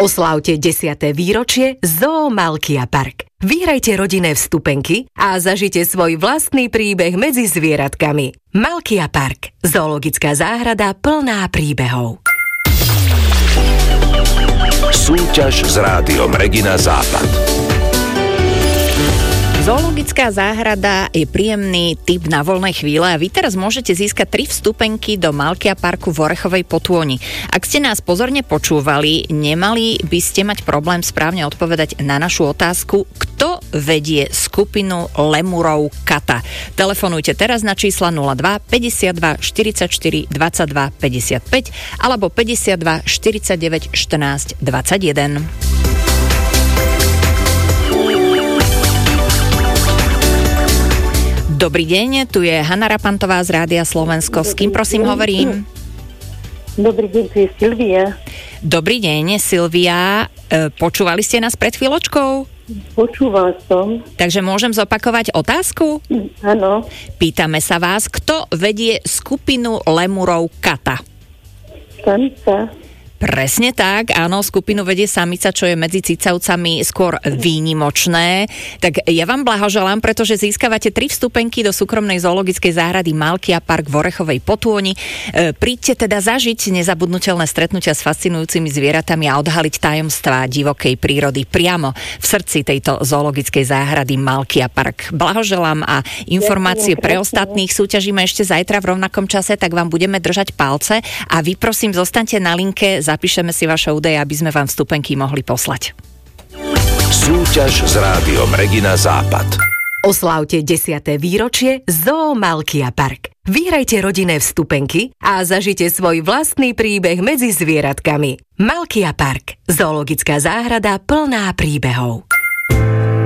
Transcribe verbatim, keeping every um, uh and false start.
Oslávte desiate výročie Zoo Malkia Park. Vyhrajte rodinné vstupenky a zažite svoj vlastný príbeh medzi zvieratkami. Malkia Park. Zoologická záhrada plná príbehov. Súťaž s Rádiom Regina Západ. Zoologická záhrada je príjemný tip na voľné chvíle a vy teraz môžete získať tri vstupenky do Malkia Parku v Orechovej Potôni. Ak ste nás pozorne počúvali, nemali by ste mať problém správne odpovedať na našu otázku, kto vedie skupinu lemurov Kata. Telefonujte teraz na čísla nula dva päťdesiatdva štyridsaťštyri dvadsaťdva päťdesiatpäť alebo päťdesiatdva štyridsaťdeväť štrnásť dvadsaťjeden. Dobrý deň, tu je Hanna Rapantová z Rádia Slovensko. S kým prosím hovorím? Dobrý deň, tu je Silvia. Dobrý deň, Silvia. E, počúvali ste nás pred chvíľočkou? Počúvala som. Takže môžem zopakovať otázku? Áno. Pýtame sa vás, kto vedie skupinu lemurov Kata? Samica. Presne tak, áno, skupinu vedie samica, čo je medzi cicavcami skôr výnimočné. Tak ja vám blahoželám, pretože získavate tri vstupenky do súkromnej zoologickej záhrady Malkia Park v Orechovej Potôni. E, príďte teda zažiť nezabudnutelné stretnutia s fascinujúcimi zvieratami a odhaliť tajomstvá divokej prírody priamo v srdci tejto zoologickej záhrady Malkia Park. Blahoželám a informácie pre ostatných súťažíme ešte zajtra v rovnakom čase, tak vám budeme držať palce a vy prosím zostaňte na linke, zapíšeme si vaše údaje, aby sme vám vstupenky mohli poslať. Súťaž s Rádiom Regina Západ. Oslávte desiate výročie Zoo Malkia Park. Vyhrajte rodinné vstupenky a zažite svoj vlastný príbeh medzi zvieratkami. Malkia Park. Zoologická záhrada plná príbehov.